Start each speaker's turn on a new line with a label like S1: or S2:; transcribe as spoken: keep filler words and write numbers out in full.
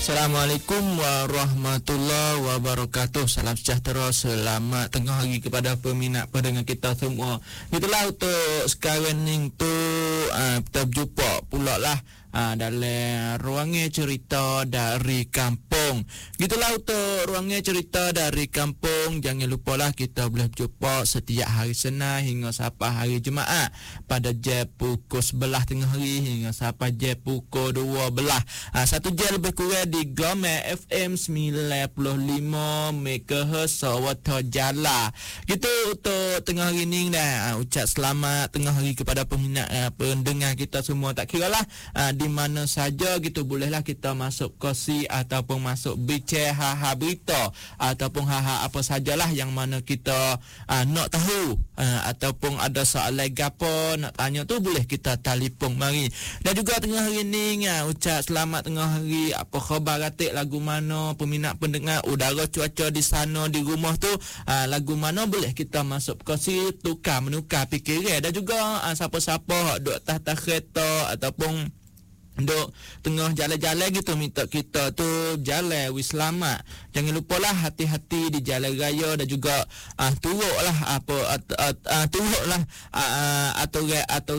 S1: Assalamualaikum warahmatullahi wabarakatuh. Salam sejahtera, selamat tengah hari kepada peminat pendengar kita semua. Itulah untuk sekarang ni tu uh, kita berjumpa pula lah uh, dalam ruangan cerita dari kampung. Gitulah untuk ruangan cerita dari kampung. Jangan lupalah kita boleh berjumpa setiap hari Senin hingga sampai hari Jumaat pada jam pukul sebelas tengah hari hingga sampai jam pukul dua belas. Uh, satu jam lebih kurang di Gome F M sembilan puluh lima megahertz Sawata Jala. Gitu untuk tengah hari ni dah. Uh, ucap selamat tengah hari kepada peminat uh, pendengar kita semua. Tak kira lah uh, di mana saja gitu, bolehlah kita masuk kosi ataupun masuk bincang ha-ha berita ataupun ha-ha apa sajalah yang mana kita uh, nak tahu uh, ataupun ada soalan gapo nak tanya tu, boleh kita telefon mari. Dan juga tengah hari ni uh, ucap selamat tengah hari, apa khabar atik, lagu mana peminat pendengar, udara cuaca di sana di rumah tu uh, lagu mana, boleh kita masuk kosi tukar menukar fikiran. Dan juga uh, siapa-siapa duk atas kereta ataupun duk tengah jalan-jalan gitu, minta kita tu jalan wis selamat. Jangan lupalah hati-hati di jalan raya dan juga uh, turutlah apa uh, uh, uh, turutlah uh, uh, aturan atau